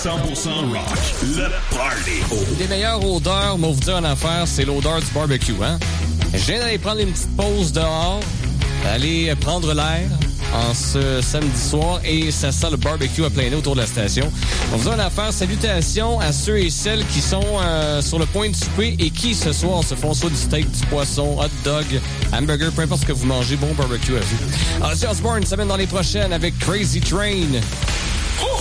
rock, le party. Une des meilleures odeurs, mais vous dire en affaire, c'est l'odeur du barbecue, hein? Je viens d'aller prendre une petite pause dehors, aller prendre l'air en ce samedi soir et ça sent le barbecue à plein nez autour de la station. On vous dire une affaire, salutations à ceux et celles qui sont sur le point de souper et qui ce soir se font soit du steak, du poisson, hot dog, hamburger, peu importe ce que vous mangez, bon barbecue à vous. Ozzy Osbourne s'amène dans les prochaines avec Crazy Train.